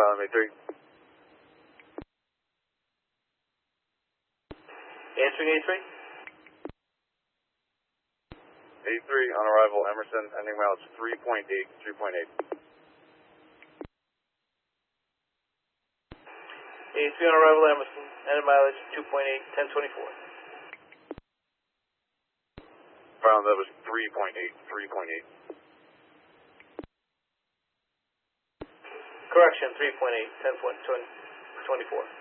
Pilot 83. Answering 83. 83 on arrival, Emerson, ending mileage 3.8, 3.8. 83 on arrival, Emerson, ending mileage 2.8, 1024. Pilot, that was 3.8, 3.8. Correction, 3.8, 10.24.